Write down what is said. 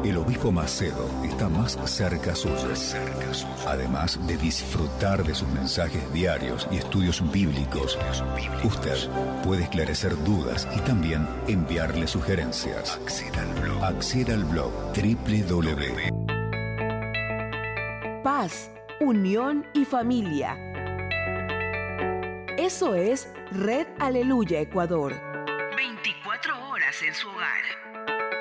el obispo Macedo está más cerca suyo. Además de disfrutar de sus mensajes diarios y estudios bíblicos, usted puede esclarecer dudas y también enviarle sugerencias. Acceda al blog www. Paz, unión y familia. Eso es Red Aleluya Ecuador. 24 horas en su hogar.